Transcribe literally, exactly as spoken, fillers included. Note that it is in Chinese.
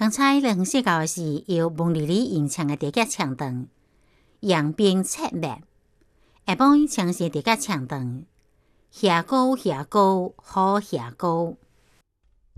刚才咱说到的是由孟丽丽演唱的第一唱段，扬鞭策马。下晡唱是第一唱段，遐高遐高好遐高。